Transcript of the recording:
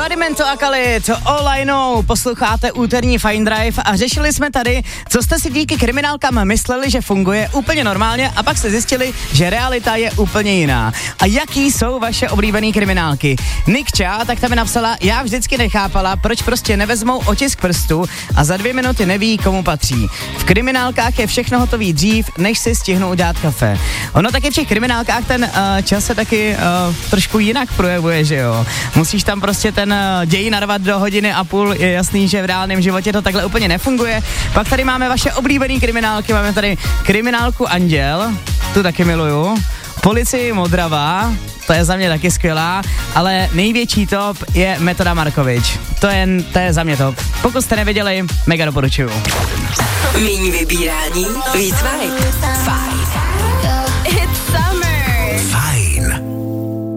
Sedimento a Khalid, All I Know, posloucháte úterní Fine Drive a řešili jsme tady, co jste si díky kriminálkám mysleli, že funguje úplně normálně a pak jste zjistili, že realita je úplně jiná. A jaký jsou vaše oblíbené kriminálky? Nikča, tak tam mi napsala, já vždycky nechápala, proč prostě nevezmou otisk prstu a za 2 minuty neví, komu patří. V kriminálkách je všechno hotový dřív, než si stihnou dát kafe. Ono taky v těch kriminálkách ten čas se taky trošku jinak projevuje, že jo. Musíš tam prostě ten děj narvat do 1,5 hodiny, je jasný, že v reálném životě to takhle úplně nefunguje. Pak tady máme vaše oblíbené kriminálky, máme tady kriminálku Anděl, tu taky miluju, Policii Modrava, to je za mě taky skvělá, ale největší top je Metoda Markovič. To je za mě top. Pokud jste nevěděli, mega doporučuju. Méně vybírání, víc vibe. It's